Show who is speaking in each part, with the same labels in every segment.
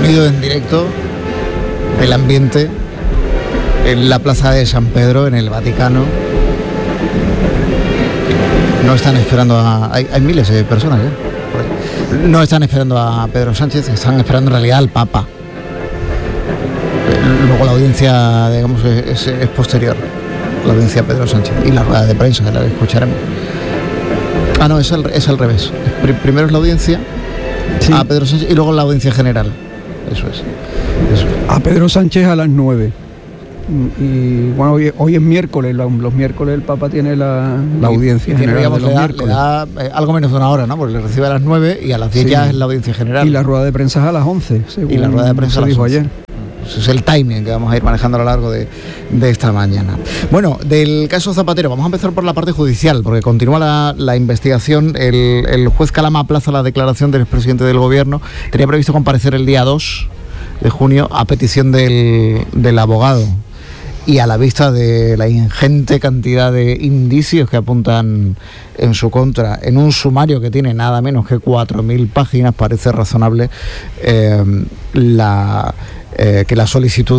Speaker 1: sonido en directo del ambiente en la plaza de San Pedro, en el Vaticano. No están esperando a... Hay miles de personas, No están esperando a Pedro Sánchez, están esperando en realidad al Papa. Luego la audiencia, digamos, es posterior, la audiencia de Pedro Sánchez y la rueda de prensa, que la escucharemos. Ah, no, es al revés. Primero es la audiencia, sí, a Pedro Sánchez, y luego la audiencia general. Eso es.
Speaker 2: A Pedro Sánchez a las 9. Y bueno, hoy es miércoles, los miércoles el Papa tiene la audiencia general de los miércoles.
Speaker 1: Le da algo menos de una hora, ¿no? Porque le recibe a las 9 y a las 10 ya es la audiencia general.
Speaker 2: Y la rueda de prensa es a las 11, según
Speaker 1: y la rueda de prensa
Speaker 2: se dijo
Speaker 1: 11.
Speaker 2: ayer.
Speaker 1: Ese es el timing que vamos a ir manejando a lo largo de esta mañana. Bueno, del caso Zapatero, vamos a empezar por la parte judicial, porque continúa la investigación. El juez Calama aplaza la declaración del expresidente del gobierno. Tenía previsto comparecer el día 2 de junio a petición del abogado. Y a la vista de la ingente cantidad de indicios que apuntan en su contra, en un sumario que tiene nada menos que 4.000 páginas, parece razonable que la solicitud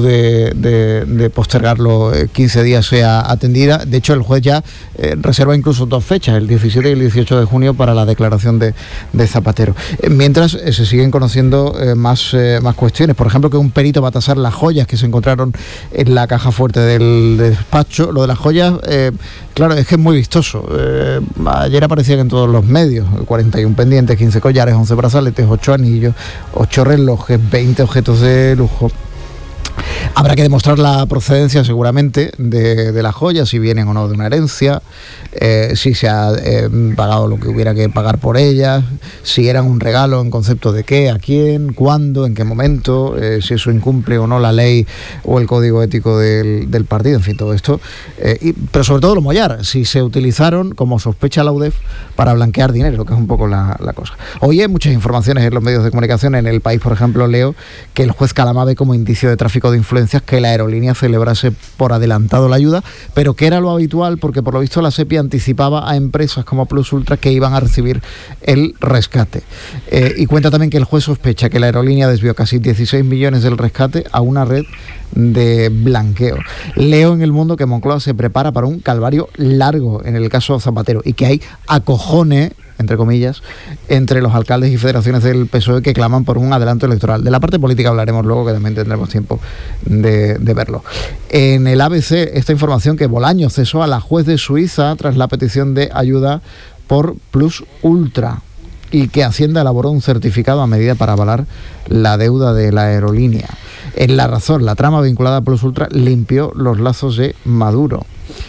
Speaker 1: de postergarlo 15 días sea atendida. De hecho, el juez ya reserva incluso 2 fechas, el 17 y el 18 de junio, para la declaración de Zapatero. Mientras se siguen conociendo más cuestiones. Por ejemplo, que un perito va a tasar las joyas que se encontraron en la caja fuerte del despacho. Lo de las joyas, claro, es que es muy vistoso. Ayer aparecían en todos los medios: 41 pendientes, 15 collares, 11 brazaletes, 8 anillos, 8 relojes, 20 objetos de lujo. Habrá que demostrar la procedencia seguramente de las joyas, si vienen o no de una herencia, si se ha pagado lo que hubiera que pagar por ellas, si eran un regalo en concepto de qué, a quién, cuándo, en qué momento, si eso incumple o no la ley o el código ético del partido, en fin, todo esto. Pero sobre todo lo mollar, si se utilizaron, como sospecha la UDEF, para blanquear dinero, que es un poco la cosa. Hoy hay muchas informaciones en los medios de comunicación. En El País, por ejemplo, leo que el juez Calama ve como indicio de tráfico de influencias que la aerolínea celebrase por adelantado la ayuda, pero que era lo habitual porque por lo visto la SEPI anticipaba a empresas como Plus Ultra que iban a recibir el rescate. Y cuenta también que el juez sospecha que la aerolínea desvió casi 16 millones del rescate a una red de blanqueo. Leo en El Mundo que Moncloa se prepara para un calvario largo en el caso Zapatero y que hay acojones, entre comillas, entre los alcaldes y federaciones del PSOE que claman por un adelanto electoral. De la parte política hablaremos luego, que también tendremos tiempo de verlo. En el ABC, esta información que Bolaños cesó a la juez de Suiza tras la petición de ayuda por Plus Ultra y que Hacienda elaboró un certificado a medida para avalar la deuda de la aerolínea. En La Razón, la trama vinculada a Plus Ultra limpió los lazos de Maduro.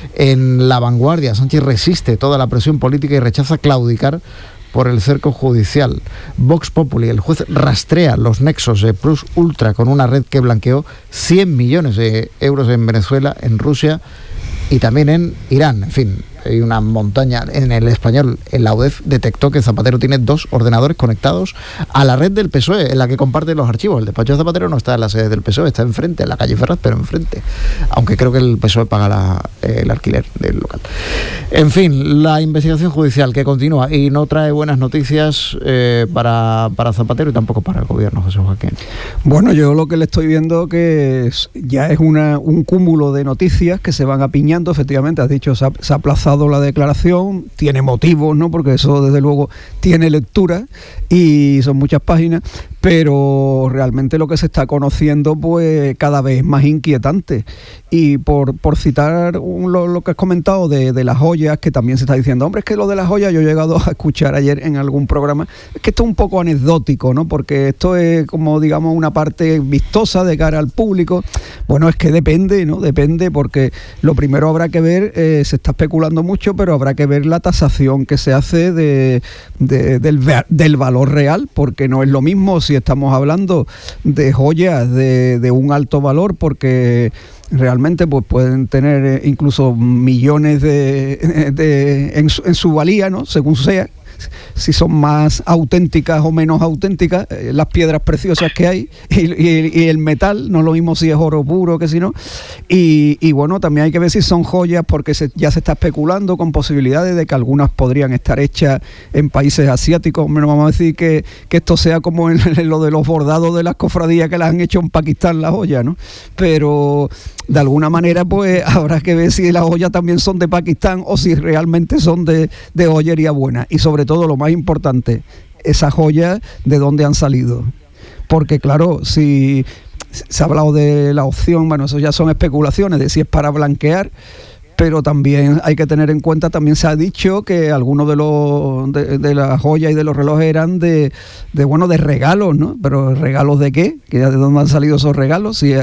Speaker 1: En La Vanguardia, Sánchez resiste toda la presión política y rechaza claudicar por el cerco judicial. Vox Populi, el juez rastrea los nexos de Plus Ultra con una red que blanqueó 100 millones de euros en Venezuela, en Rusia y también en Irán. En fin, hay una montaña. En El Español, en la UDEF detectó que Zapatero tiene 2 ordenadores conectados a la red del PSOE, en la que comparte los archivos. El despacho de Zapatero no está en la sede del PSOE, está enfrente, en la calle Ferraz, pero enfrente. Aunque creo que el PSOE paga el alquiler del local. En fin, la investigación judicial que continúa y no trae buenas noticias para Zapatero y tampoco para el gobierno, José Joaquín.
Speaker 2: Bueno, yo lo que le estoy viendo que ya es un cúmulo de noticias que se van apiñando. Efectivamente, has dicho, se ha aplazado la declaración, tiene motivos, ¿no? Porque eso desde luego tiene lectura y son muchas páginas, pero realmente lo que se está conociendo pues cada vez es más inquietante. Y por citar lo que has comentado de las joyas, que también se está diciendo, hombre, es que lo de las joyas yo he llegado a escuchar ayer en algún programa, es que esto es un poco anecdótico, ¿no? Porque esto es como, digamos, una parte vistosa de cara al público. Bueno, es que depende, ¿no? Depende, porque lo primero habrá que ver, se está especulando mucho, pero habrá que ver la tasación que se hace del valor real, porque no es lo mismo si estamos hablando de joyas de un alto valor, porque realmente pues pueden tener incluso millones en su valía, ¿no? Según sea, si son más auténticas o menos auténticas, las piedras preciosas que hay y el metal, no es lo mismo si es oro puro que si no. Y bueno, también hay que ver si son joyas, porque ya se está especulando con posibilidades de que algunas podrían estar hechas en países asiáticos. No vamos a decir que esto sea como en lo de los bordados de las cofradías que las han hecho en Pakistán, las joyas, ¿no? Pero de alguna manera pues habrá que ver si las joyas también son de Pakistán o si realmente son de joyería buena. Y sobre todo, lo más importante, esas joyas de dónde han salido. Porque claro, si se ha hablado de la opción, bueno, eso ya son especulaciones de si es para blanquear, pero también hay que tener en cuenta, también se ha dicho que algunos de las joyas y de los relojes eran de regalos, ¿no? Pero ¿regalos de qué? ¿De dónde han salido esos regalos? Si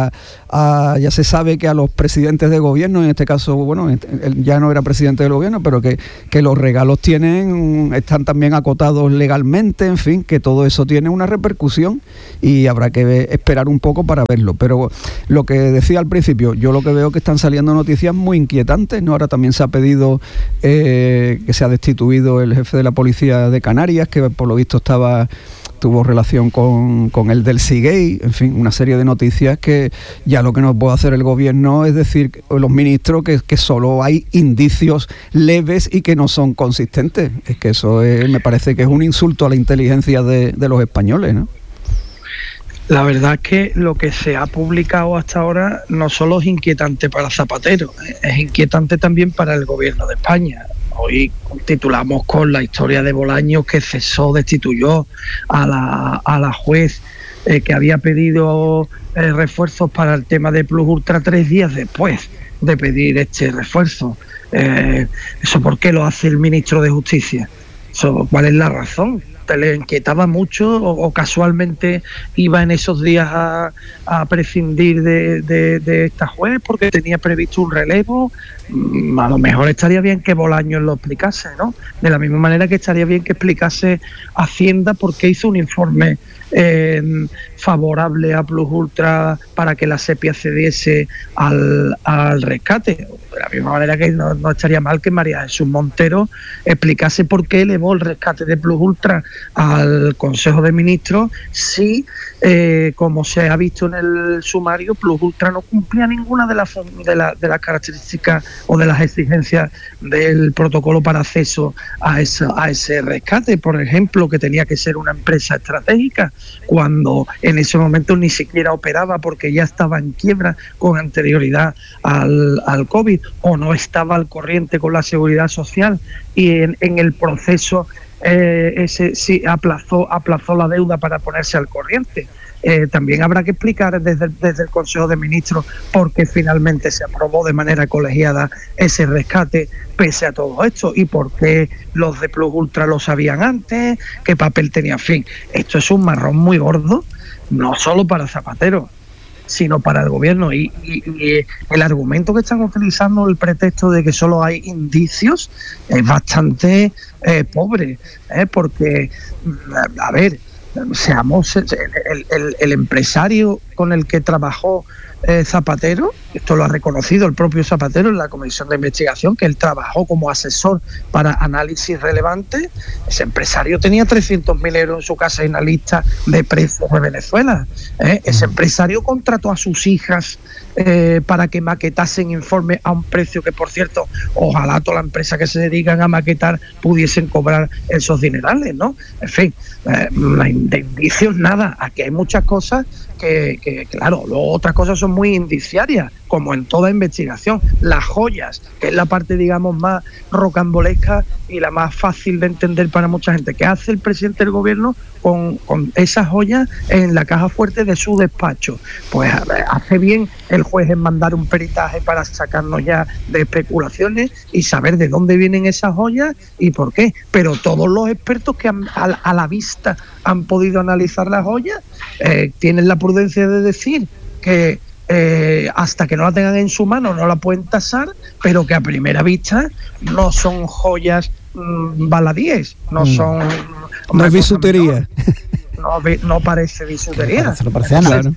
Speaker 2: ya se sabe que a los presidentes de gobierno, en este caso, bueno, él ya no era presidente del gobierno, pero que los regalos están también acotados legalmente, en fin, que todo eso tiene una repercusión y habrá que esperar un poco para verlo. Pero lo que decía al principio, yo lo que veo que están saliendo noticias muy inquietantes, ¿no? Ahora también se ha pedido que se ha destituido el jefe de la policía de Canarias, que por lo visto tuvo relación con el del Seagate, en fin, una serie de noticias que ya lo que no puede hacer el gobierno es decir, los ministros, que solo hay indicios leves y que no son consistentes. Es que eso me parece que es un insulto a la inteligencia de los españoles, ¿no?
Speaker 3: La verdad es que lo que se ha publicado hasta ahora no solo es inquietante para Zapatero, es inquietante también para el gobierno de España. Hoy titulamos con la historia de Bolaños, que destituyó a la juez que había pedido refuerzos para el tema de Plus Ultra 3 días después de pedir este refuerzo. ¿Eso por qué lo hace el ministro de Justicia? ¿Cuál es la razón? ¿Te le inquietaba mucho o casualmente iba en esos días a prescindir de esta juez porque tenía previsto un relevo? A lo mejor estaría bien que Bolaños lo explicase, ¿no? De la misma manera que estaría bien que explicase Hacienda por qué hizo un informe favorable a Plus Ultra para que la SEPI accediese al rescate. De la misma manera que no estaría mal que María Jesús Montero explicase por qué elevó el rescate de Plus Ultra al Consejo de Ministros si, como se ha visto en el sumario, Plus Ultra no cumplía ninguna de las características o de las exigencias del protocolo para acceso a ese rescate. Por ejemplo, que tenía que ser una empresa estratégica, cuando en ese momento ni siquiera operaba porque ya estaba en quiebra con anterioridad al COVID, o no estaba al corriente con la seguridad social, y en el proceso ese sí aplazó la deuda para ponerse al corriente. También habrá que explicar desde el Consejo de Ministros por qué finalmente se aprobó de manera colegiada ese rescate pese a todo esto, y por qué los de Plus Ultra lo sabían antes, qué papel tenía. En fin, esto es un marrón muy gordo, no solo para Zapatero, sino para el gobierno, y el argumento que están utilizando, el pretexto de que solo hay indicios, es bastante pobre, porque, a ver, seamos el empresario con el que trabajó Zapatero, esto lo ha reconocido el propio Zapatero en la comisión de investigación, que él trabajó como asesor para análisis relevantes. Ese empresario tenía 300.000 euros en su casa en la lista de precios de Venezuela. Ese empresario contrató a sus hijas para que maquetasen informes a un precio que, por cierto, ojalá toda la empresa que se dedican a maquetar pudiesen cobrar esos dinerales, ¿no? En fin, de indicios nada. Aquí hay muchas cosas que claro, luego otras cosas son muy indiciarias, como en toda investigación. Las joyas, que es la parte, digamos, más rocambolesca y la más fácil de entender para mucha gente. ¿Qué hace el presidente del gobierno con esas joyas en la caja fuerte de su despacho? Pues hace bien el juez en mandar un peritaje para sacarnos ya de especulaciones y saber de dónde vienen esas joyas y por qué. Pero todos los expertos que a la vista han podido analizar las joyas tienen la prudencia de decir que hasta que no la tengan en su mano no la pueden tasar, pero que a primera vista no son joyas baladíes, no son...
Speaker 2: No es bisutería.
Speaker 3: No parece bisutería.
Speaker 1: No parece nada.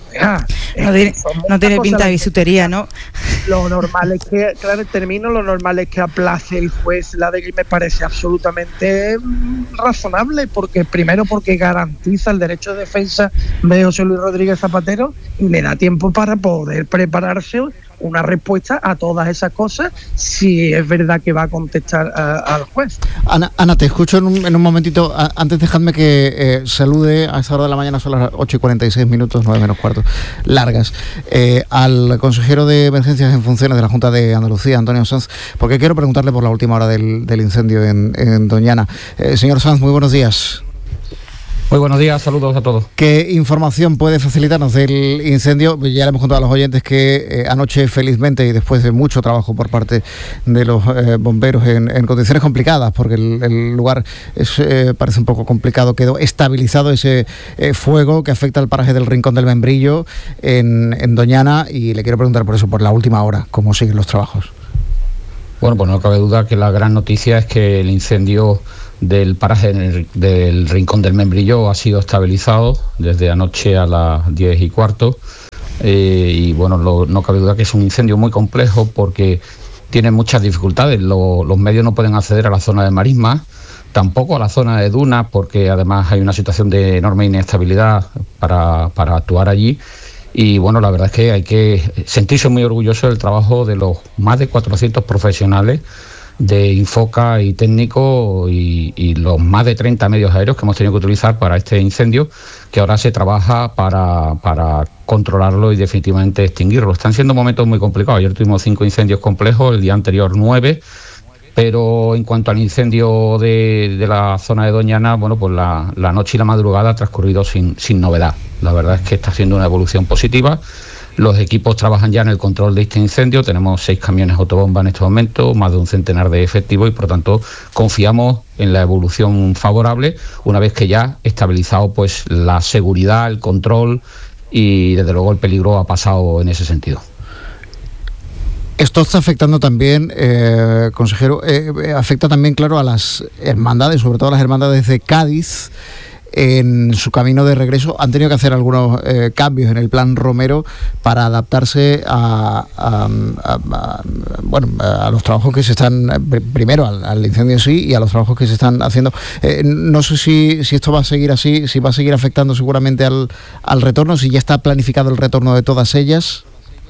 Speaker 4: No tiene pinta de bisutería, ¿no?
Speaker 3: Lo normal es que, claro, lo normal es que aplace el juez la de que me parece absolutamente razonable, porque primero porque garantiza el derecho de defensa de José Luis Rodríguez Zapatero y le da tiempo para poder prepararse una respuesta a todas esas cosas, si es verdad que va a contestar al juez.
Speaker 1: Ana, te escucho en un momentito. Antes dejadme que salude a esta hora de la mañana, son las 8:46, 9 menos cuarto, largas, al consejero de Emergencias en Funciones de la Junta de Andalucía, Antonio Sanz, porque quiero preguntarle por la última hora del incendio en Doñana. Señor Sanz, muy buenos días.
Speaker 5: Muy buenos días, saludos a todos.
Speaker 1: ¿Qué información puede facilitarnos del incendio? Ya le hemos contado a los oyentes que anoche, felizmente, y después de mucho trabajo por parte de los bomberos en condiciones complicadas, porque el lugar parece un poco complicado, quedó estabilizado ese fuego que afecta al paraje del Rincón del Membrillo en Doñana, y le quiero preguntar por eso, por la última hora, ¿cómo siguen los trabajos?
Speaker 5: Bueno, pues no cabe duda que la gran noticia es que el incendio del paraje del Rincón del Membrillo ha sido estabilizado desde anoche a las 10:15, y bueno, no cabe duda que es un incendio muy complejo porque tiene muchas dificultades. Los medios no pueden acceder a la zona de marismas, tampoco a la zona de dunas, porque además hay una situación de enorme inestabilidad para actuar allí. Y bueno, la verdad es que hay que sentirse muy orgulloso del trabajo de los más de 400 profesionales de Infoca y técnico y los más de 30 medios aéreos que hemos tenido que utilizar para este incendio, que ahora se trabaja para controlarlo y definitivamente extinguirlo. Están siendo momentos muy complicados. Ayer tuvimos 5 incendios complejos, el día anterior 9, pero en cuanto al incendio de la zona de Doñana, bueno, pues la noche y la madrugada ha transcurrido sin novedad. La verdad es que está siendo una evolución positiva. Los equipos trabajan ya en el control de este incendio. Tenemos 6 camiones autobomba en este momento, más de un centenar de efectivos, y por tanto confiamos en la evolución favorable una vez que ya estabilizado pues la seguridad, el control y desde luego el peligro ha pasado en ese sentido.
Speaker 1: Esto está afectando también, consejero, afecta también, claro, a las hermandades, sobre todo a las hermandades de Cádiz. En su camino de regreso han tenido que hacer algunos cambios en el plan Romero para adaptarse a los trabajos que se están, primero al incendio en sí y a los trabajos que se están haciendo. No sé si esto va a seguir así, si va a seguir afectando seguramente al retorno, si ya está planificado el retorno de todas ellas.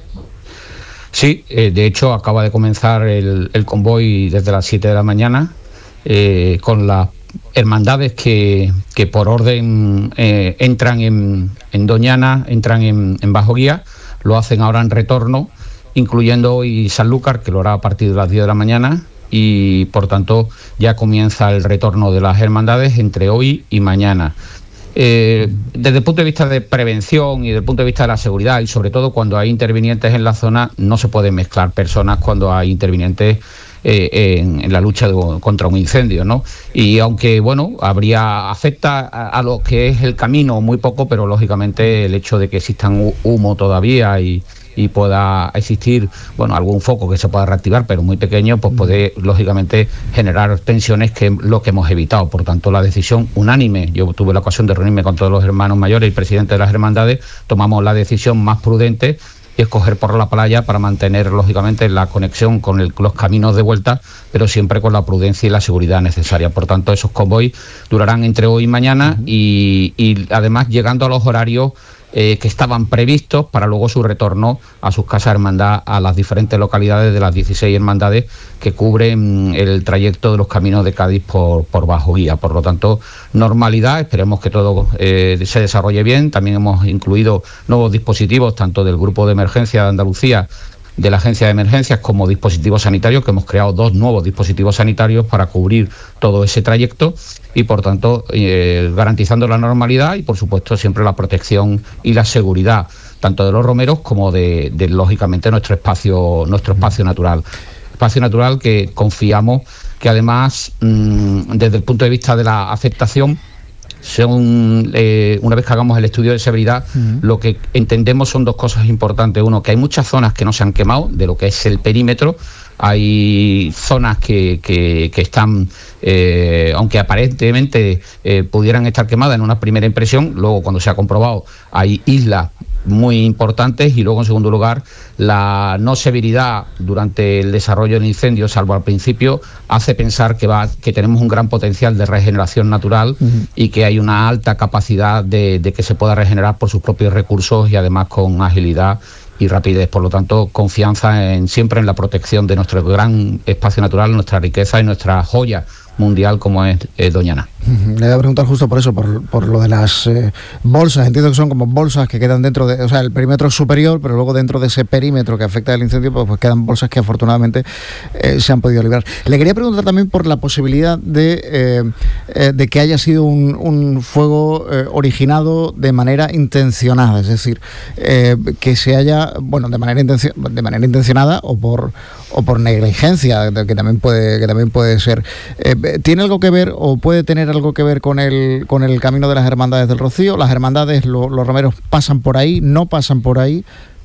Speaker 5: Sí, de hecho acaba de comenzar el convoy desde las 7 de la mañana con las hermandades que por orden entran en Doñana, entran en Bajo Guía, lo hacen ahora en retorno, incluyendo hoy Sanlúcar, que lo hará a partir de las 10 de la mañana, y por tanto ya comienza el retorno de las hermandades entre hoy y mañana. Desde el punto de vista de prevención y desde el punto de vista de la seguridad, y sobre todo cuando hay intervinientes en la zona, no se pueden mezclar personas cuando hay intervinientes en la lucha contra un incendio, ¿no? Y aunque, bueno, afecta a lo que es el camino muy poco, pero lógicamente el hecho de que existan humo todavía y pueda existir, bueno, algún foco que se pueda reactivar, pero muy pequeño, pues puede lógicamente generar tensiones, que es lo que hemos evitado. Por tanto, la decisión unánime, yo tuve la ocasión de reunirme con todos los hermanos mayores y presidentes de las hermandades, tomamos la decisión más prudente, y escoger por la playa para mantener lógicamente la conexión con los caminos de vuelta, pero siempre con la prudencia y la seguridad necesaria. Por tanto, esos convoys durarán entre hoy y mañana, y además llegando a los horarios que estaban previstos para luego su retorno a sus casas hermandad a las diferentes localidades de las 16 hermandades que cubren el trayecto de los caminos de Cádiz por Bajo Guía. Por lo tanto, normalidad, esperemos que todo se desarrolle bien. También hemos incluido nuevos dispositivos, tanto del Grupo de Emergencia de Andalucía, de la Agencia de Emergencias, como dispositivos sanitarios, que hemos creado 2 nuevos dispositivos sanitarios para cubrir todo ese trayecto y, por tanto, garantizando la normalidad y, por supuesto, siempre la protección y la seguridad, tanto de los romeros como de lógicamente, nuestro espacio natural. Espacio natural que confiamos que, además, desde el punto de vista de la afectación, una vez que hagamos el estudio de severidad, lo que entendemos son 2 cosas importantes. Uno, que hay muchas zonas que no se han quemado de lo que es el perímetro. Hay zonas que están, aunque aparentemente pudieran estar quemadas en una primera impresión, luego cuando se ha comprobado hay islas muy importantes, y luego en segundo lugar la no severidad durante el desarrollo del incendio, salvo al principio, hace pensar que tenemos un gran potencial de regeneración natural y que hay una alta capacidad de que se pueda regenerar por sus propios recursos y además con agilidad y rapidez. Por lo tanto, confianza siempre en la protección de nuestro gran espacio natural, nuestra riqueza y nuestra joya mundial como es Doñana.
Speaker 1: Le voy a preguntar justo por eso, por lo de las bolsas. Entiendo que son como bolsas que quedan dentro de, o sea, el perímetro superior, pero luego dentro de ese perímetro que afecta el incendio, pues quedan bolsas que afortunadamente se han podido librar. Le quería preguntar también por la posibilidad de que haya sido un fuego originado de manera intencionada, es decir, que se haya, bueno, de manera intencionada o por negligencia, que también puede ser. ¿Tiene algo que ver o puede tener algo que ver con el camino de las hermandades del Rocío? ¿Las hermandades, los romeros pasan por ahí, no pasan por ahí?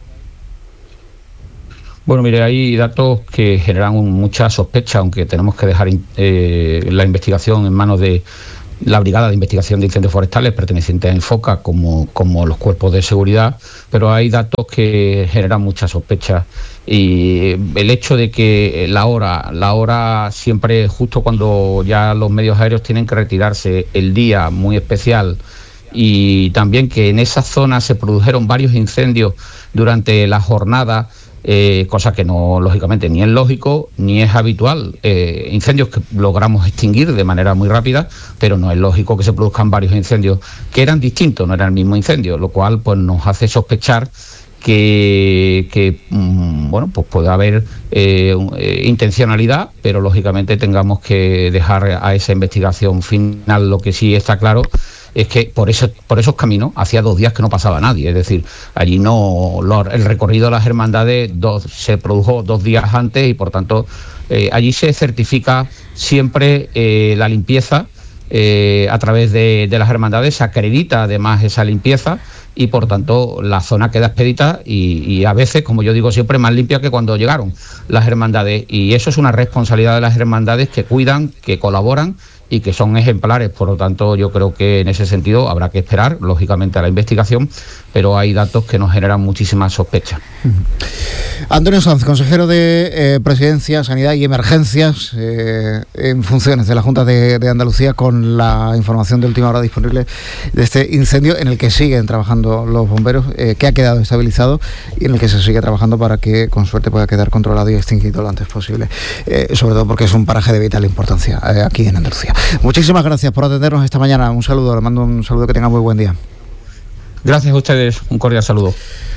Speaker 5: Bueno, mire, hay datos que generan mucha sospecha, aunque tenemos que dejar la investigación en manos de la Brigada de Investigación de Incendios Forestales perteneciente a Infoca como los cuerpos de seguridad, pero hay datos que generan mucha sospecha. Y el hecho de que la hora siempre justo cuando ya los medios aéreos tienen que retirarse, el día muy especial, y también que en esa zona se produjeron varios incendios durante la jornada, cosa que no, lógicamente, ni es lógico ni es habitual. Incendios que logramos extinguir de manera muy rápida, pero no es lógico que se produzcan varios incendios que eran distintos, no era el mismo incendio, lo cual pues nos hace sospechar que bueno, pues puede haber intencionalidad, pero lógicamente tengamos que dejar a esa investigación final. Lo que sí está claro es que por esos caminos hacía 2 días que no pasaba nadie, es decir, allí el recorrido de las hermandades se produjo 2 días antes, y por tanto allí se certifica siempre la limpieza a través de las hermandades, se acredita además esa limpieza, y por tanto la zona queda expedita y a veces, como yo digo siempre, más limpia que cuando llegaron las hermandades, y eso es una responsabilidad de las hermandades, que cuidan, que colaboran y que son ejemplares. Por lo tanto, yo creo que en ese sentido habrá que esperar, lógicamente, a la investigación, pero hay datos que nos generan muchísimas sospechas.
Speaker 1: Antonio Sanz, consejero de Presidencia, Sanidad y Emergencias en funciones de la Junta de Andalucía, con la información de última hora disponible de este incendio en el que siguen trabajando los bomberos, que ha quedado estabilizado y en el que se sigue trabajando para que con suerte pueda quedar controlado y extinguido lo antes posible, sobre todo porque es un paraje de vital importancia aquí en Andalucía. Muchísimas gracias por atendernos esta mañana. Un saludo, le mando un saludo, que tenga muy buen día.
Speaker 5: Gracias a ustedes, un cordial saludo.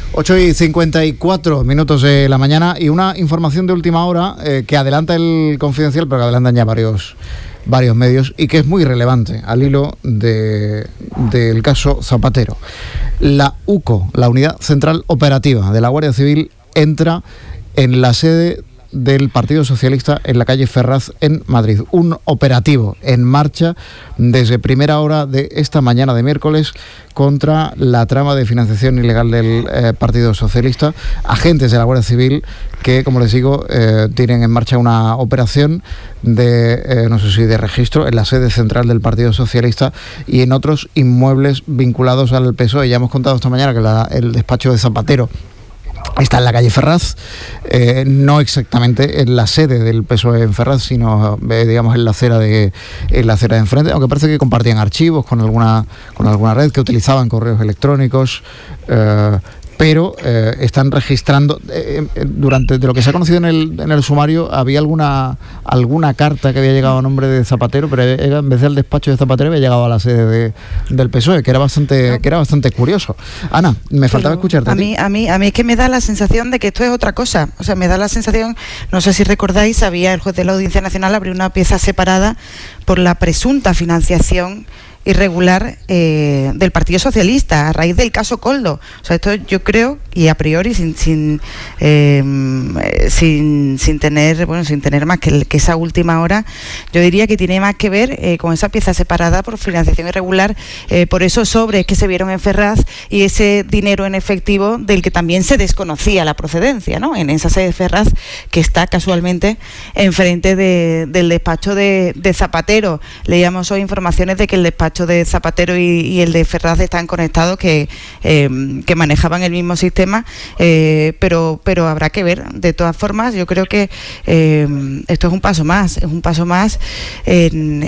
Speaker 1: 8:54 de la mañana, y una información de última hora que adelanta el Confidencial, pero que adelantan ya varios medios, y que es muy relevante al hilo del caso Zapatero. La UCO, la Unidad Central Operativa de la Guardia Civil, entra en la sede del Partido Socialista en la calle Ferraz en Madrid. Un operativo en marcha desde primera hora de esta mañana de miércoles contra la trama de financiación ilegal del Partido Socialista. Agentes de la Guardia Civil que, como les digo, tienen en marcha una operación no sé si de registro en la sede central del Partido Socialista y en otros inmuebles vinculados al PSOE. Ya hemos contado esta mañana que el despacho de Zapatero está en la calle Ferraz, no exactamente en la sede del PSOE en Ferraz, sino digamos en la acera de enfrente, aunque parece que compartían archivos con alguna red, que utilizaban correos electrónicos, pero están registrando durante lo que se ha conocido en el sumario. Había alguna carta que había llegado a nombre de Zapatero, pero en vez del despacho de Zapatero había llegado a la sede del PSOE, que era bastante curioso. Ana, me faltaba escucharte.
Speaker 4: A mí es que me da la sensación de que esto es otra cosa. O sea, me da la sensación, no sé si recordáis, el juez de la Audiencia Nacional abrió una pieza separada por la presunta financiación irregular del Partido Socialista a raíz del caso Koldo. O sea, esto yo creo, y a priori sin tener más que esa última hora, yo diría que tiene más que ver con esa pieza separada por financiación irregular, por esos sobres que se vieron en Ferraz y ese dinero en efectivo del que también se desconocía la procedencia, ¿no? En esa sede de Ferraz que está casualmente enfrente del despacho de Zapatero. Leíamos hoy informaciones de que el despacho de Zapatero y el de Ferraz están conectados, que manejaban el mismo sistema, pero habrá que ver. De todas formas, yo creo que esto es un paso más en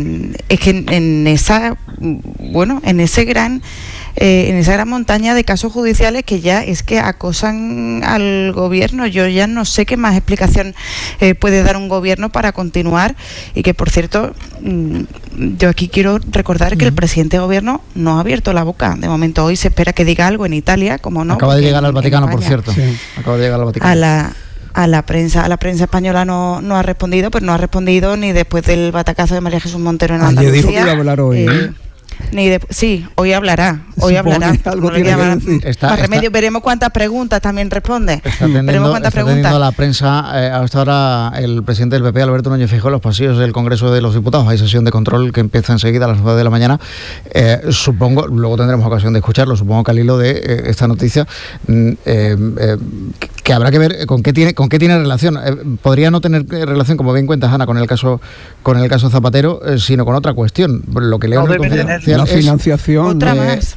Speaker 4: esa gran montaña de casos judiciales que ya es que acosan al gobierno. Yo ya no sé qué más explicación puede dar un gobierno para continuar, y que, por cierto, yo aquí quiero recordar que el presidente de gobierno no ha abierto la boca. De momento hoy se espera que diga algo en Italia, como no.
Speaker 1: Acaba de llegar al Vaticano, por cierto. Sí. Acaba de llegar al Vaticano. A la prensa española no ha respondido, pues no ha respondido ni después del batacazo de María Jesús Montero en Andalucía.
Speaker 2: Dijo que iba a hablar hoy,
Speaker 4: sí, hoy hablará.
Speaker 2: Algo tiene que decir.
Speaker 4: Más remedio, veremos cuántas preguntas también responde.
Speaker 1: Está teniendo la prensa hasta ahora el presidente del PP, Alberto Núñez Feijóo, en los pasillos del Congreso de los Diputados. Hay sesión de control que empieza enseguida a las 9 de la mañana. Supongo, luego tendremos ocasión de escucharlo, supongo que al hilo de esta noticia, que habrá que ver con qué tiene relación. Podría no tener relación, como bien cuentas, Ana, con el caso Zapatero, sino con otra cuestión. Lo que leo en el Confidencial
Speaker 2: la financiación.
Speaker 4: Otra más.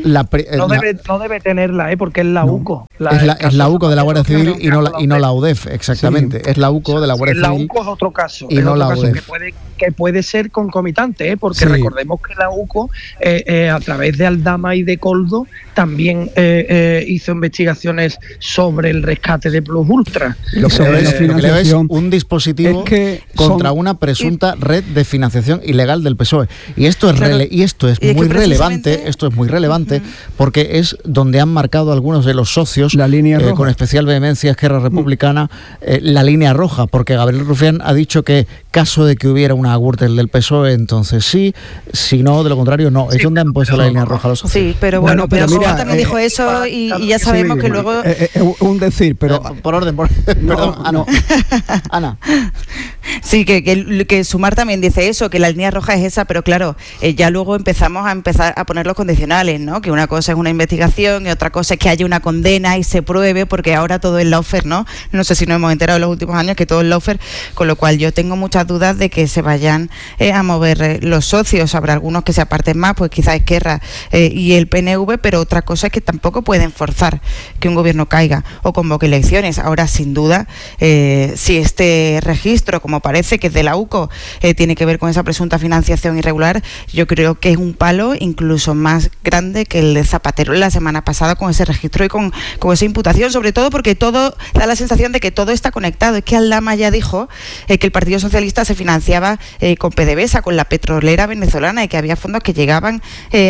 Speaker 3: No debe tenerla, porque es la UCO.
Speaker 1: Es la UCO de la Guardia Civil y no la UDEF, exactamente. Sí. Es la UCO de la Guardia Civil.
Speaker 3: La UCO es otro caso.
Speaker 1: Y no la UDEF.
Speaker 3: Que puede ser concomitante, porque recordemos que la UCO, a través de Aldama y de Koldo, también hizo investigaciones sobre el rescate de Plus Ultra.
Speaker 1: Lo que es un dispositivo contra una presunta red de financiación ilegal del PSOE. Y esto es muy relevante porque es donde han marcado algunos de los socios,
Speaker 2: la línea roja,
Speaker 1: con especial vehemencia, Esquerra Republicana, la línea roja, porque Gabriel Rufián ha dicho que caso de que hubiera una Gürtel del PSOE, entonces sí, si no, de lo contrario no. Es donde han puesto la línea roja los socios.
Speaker 4: Sí, pero pero mira, también dijo eso y ya sabemos que luego...
Speaker 2: un decir, pero...
Speaker 1: por orden, perdón, Ana.
Speaker 4: Sí, que Sumar también dice eso, que la línea roja es esa, pero claro, ya luego empezar a poner los condicionales, ¿no? Que una cosa es una investigación y otra cosa es que haya una condena y se pruebe, porque ahora todo es lawfare, ¿no? No sé si nos hemos enterado en los últimos años que todo es lawfare, con lo cual yo tengo muchas dudas de que se vayan a mover los socios. Habrá algunos que se aparten más, pues quizás Esquerra y el PNV, pero otra cosa es que tampoco pueden forzar que un gobierno caiga o convoque elecciones. Ahora, sin duda, si este registro, como parece que es de la UCO, tiene que ver con esa presunta financiación irregular, yo creo que es un palo incluso más grande que el de Zapatero la semana pasada, con ese registro y con esa imputación, sobre todo porque todo da la sensación de que todo está conectado. Es que Aldama ya dijo que el Partido Socialista se financiaba con PDVSA, con la petrolera venezolana, y que había fondos que llegaban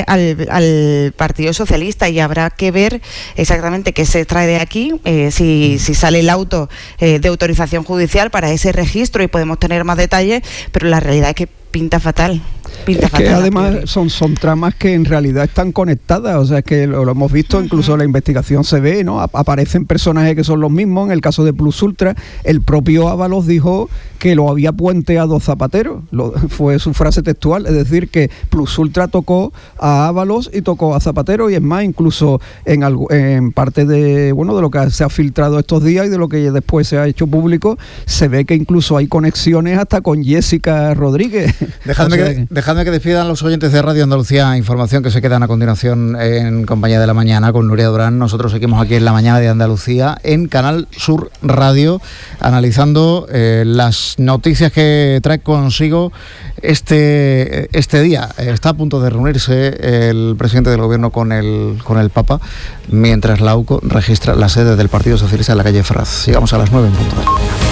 Speaker 4: al Partido Socialista, y habrá que ver exactamente qué se trae de aquí, si sale el auto de autorización judicial para ese registro y podemos tener más detalles, pero la realidad es que pinta fatal.
Speaker 2: Que además son tramas que en realidad están conectadas, o sea, que lo hemos visto, incluso la investigación se ve, ¿no? Aparecen personajes que son los mismos. En el caso de Plus Ultra, el propio Ábalos dijo que lo había puenteado Zapatero, fue su frase textual, es decir, que Plus Ultra tocó a Ábalos y tocó a Zapatero, y es más, incluso en parte de lo que se ha filtrado estos días y de lo que después se ha hecho público, se ve que incluso hay conexiones hasta con Jessica Rodríguez.
Speaker 1: Dejadme que despidan los oyentes de Radio Andalucía Información, que se quedan a continuación en compañía de La Mañana con Nuria Durán. Nosotros seguimos aquí en La Mañana de Andalucía, en Canal Sur Radio, analizando las noticias que trae consigo este día. Está a punto de reunirse el presidente del gobierno con el Papa, mientras la UCO registra la sede del Partido Socialista en la calle Ferraz. Sigamos a las 9 en punto.